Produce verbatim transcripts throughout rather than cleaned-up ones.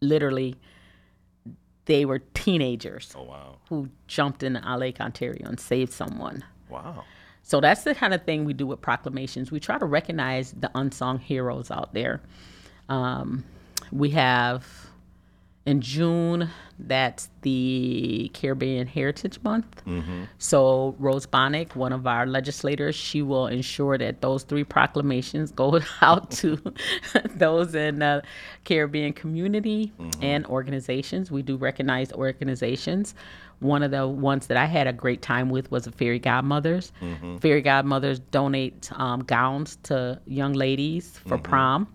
literally, they were teenagers Oh, wow. who jumped into Lake Ontario and saved someone. Wow. So that's the kind of thing we do with proclamations. We try to recognize the unsung heroes out there. Um, we have in June, that's the Caribbean Heritage Month. Mm-hmm. So Rose Bonnick, one of our legislators, she will ensure that those three proclamations go out to those in the Caribbean community Mm-hmm. and organizations. We do recognize organizations. One of the ones that I had a great time with was the Fairy Godmothers. Mm-hmm. Fairy Godmothers donate um, gowns to young ladies for Mm-hmm. prom.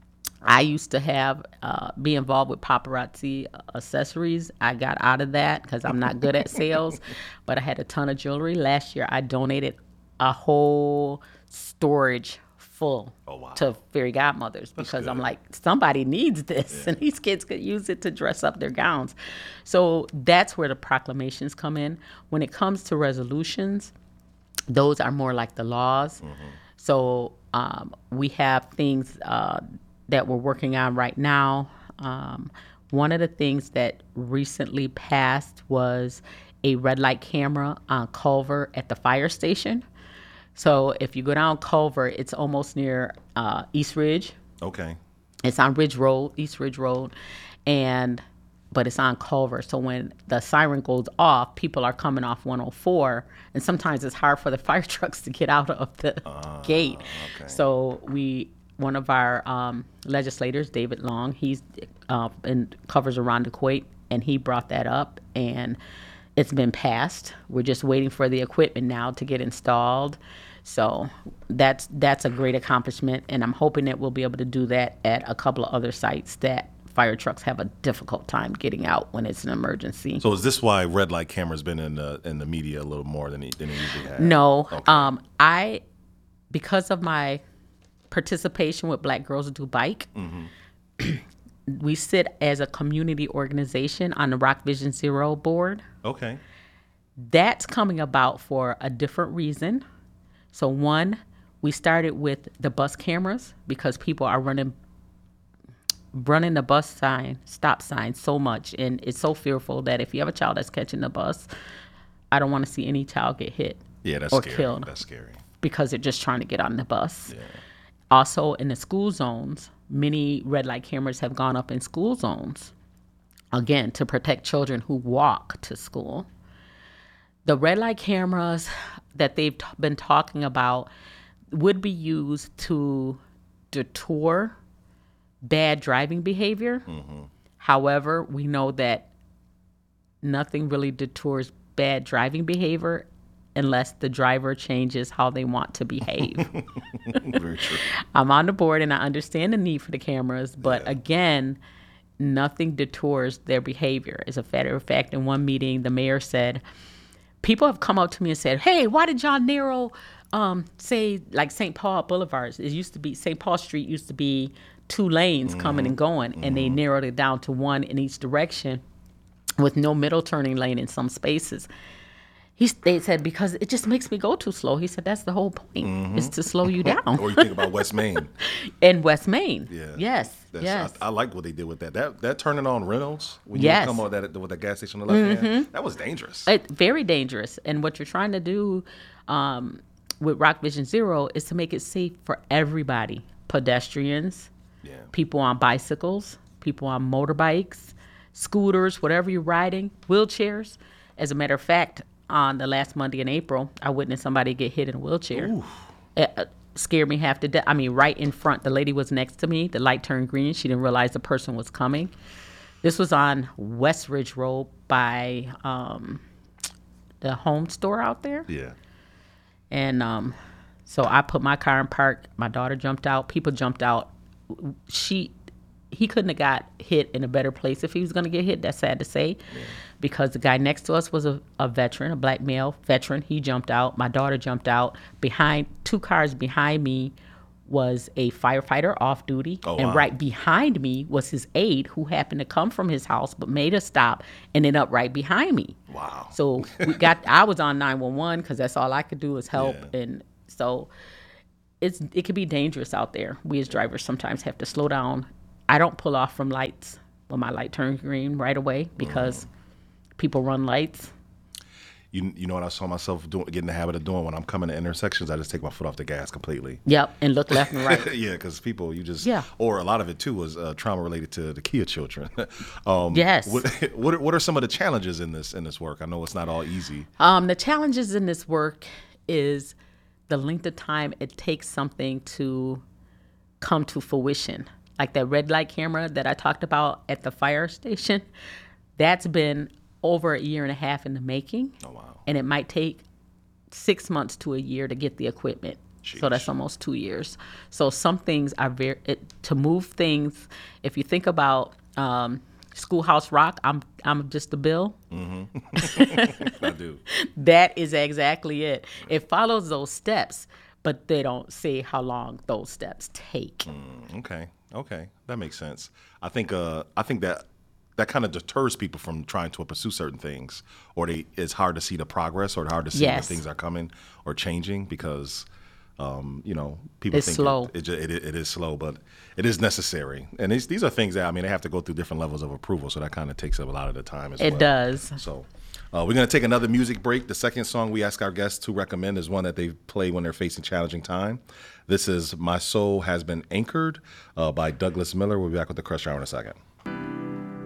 I used to have uh, be involved with paparazzi accessories. I got out of that because I'm not good at sales, but I had a ton of jewelry. Last year, I donated a whole storage full Oh, wow. to Fairy Godmothers because good. I'm like, somebody needs this, Yeah. and these kids could use it to dress up their gowns. So that's where the proclamations come in. When it comes to resolutions, those are more like the laws. Mm-hmm. So um, we have things uh, that we're working on right now. Um, one of the things that recently passed was a red light camera on Culver at the fire station. So if you go down Culver, it's almost near uh, East Ridge. Okay. It's on Ridge Road, East Ridge Road, and but it's on Culver. So when the siren goes off, people are coming off one oh four, and sometimes it's hard for the fire trucks to get out of the Uh, gate. okay. So we, one of our um, legislators, David Long, he's uh, and covers Arundequoit, and he brought that up, and it's been passed. We're just waiting for the equipment now to get installed. So that's that's a great accomplishment, and I'm hoping that we'll be able to do that at a couple of other sites that fire trucks have a difficult time getting out when it's an emergency. So is this why red light cameras been in the in the media a little more than it, than it usually has? No, Okay. um, I because of my participation with Black Girls Do Bike, Mm-hmm. we sit as a community organization on the Rock Vision Zero board. Okay. That's coming about for a different reason. So one, we started with the bus cameras because people are running running the bus sign, stop sign so much, and it's so fearful that if you have a child that's catching the bus, I don't want to see any child get hit Yeah, that's or scary. killed That's scary. because they're just trying to get on the bus. Yeah. Also, in the school zones, many red light cameras have gone up in school zones, again, to protect children who walk to school. The red light cameras that they've t- been talking about would be used to deter bad driving behavior. Mm-hmm. However, we know that nothing really deters bad driving behavior unless the driver changes how they want to behave. Very true. I'm on the board and I understand the need for the cameras, but Yeah. again, nothing deters their behavior. As a matter of fact, in one meeting, the mayor said, people have come up to me and said, hey, why did y'all narrow, um, say, like Saint Paul Boulevard? It used to be, Saint Paul Street used to be two lanes Mm-hmm. coming and going, and they narrowed it down to one in each direction with no middle turning lane in some spaces. He, they said, because it just makes me go too slow. He said, that's the whole point, Mm-hmm. is to slow you down. Or you think about West Main. In West Main. Yeah. Yes. That's, yes. I, I like what they did with that. That that turning on Reynolds when Yes. you come on that with that gas station on the left hand, that was dangerous. It, very dangerous. And what you're trying to do um, with Rock Vision Zero is to make it safe for everybody. Pedestrians, Yeah. people on bicycles, people on motorbikes, scooters, whatever you're riding, wheelchairs. As a matter of fact, on the last Monday in April, I witnessed somebody get hit in a wheelchair. Oof. It uh, scared me half to death. I mean, right in front. The lady was next to me. The light turned green. She didn't realize the person was coming. This was on West Ridge Road by um, the home store out there. Yeah. And um, so I put my car in park. My daughter jumped out. People jumped out. She, he couldn't have got hit in a better place if he was going to get hit. That's sad to say, yeah. Because the guy next to us was a, a veteran, a black male veteran. He jumped out. My daughter jumped out. Behind two cars behind me was a firefighter off duty, oh, and wow. right behind me was his aide who happened to come from his house but made a stop and ended up right behind me. Wow. So we got. I was on nine one one because that's all I could do is help, Yeah. and so it's it can be dangerous out there. We as drivers sometimes have to slow down. I don't pull off from lights when my light turns green right away because mm. people run lights. You you know what I saw myself doing, getting the habit of doing when I'm coming to intersections? I just take my foot off the gas completely. Yep, and look left and right. Yeah, because people, you just, yeah. or a lot of it too was uh, trauma related to the Kia children. um, yes. What, what are, what are some of the challenges in this in this work? I know it's not all easy. Um, the challenges in this work is the length of time it takes something to come to fruition. Like that red light camera that I talked about at the fire station, that's been over a year and a half in the making. Oh, wow. And it might take six months to a year to get the equipment. Jeez. So that's almost two years. So some things are very, it, to move things, if you think about um, Schoolhouse Rock, I'm I'm just a bill. Mm-hmm. I do. That is exactly it. It follows those steps, but they don't say how long those steps take. Mm, okay, okay, that makes sense. I think uh, I think that that kind of deters people from trying to pursue certain things, or they it's hard to see the progress, or hard to see yes. when things are coming or changing because. Um, you know, people it's think slow. It, it, it, it is slow, but it is necessary. And these, these are things that, I mean, they have to go through different levels of approval, so that kind of takes up a lot of the time as it well. It does. So uh, we're going to take another music break. The second song we ask our guests to recommend is one that they play when they're facing challenging time. This is My Soul Has Been Anchored uh, by Douglas Miller. We'll be back with the Crush Hour in a second.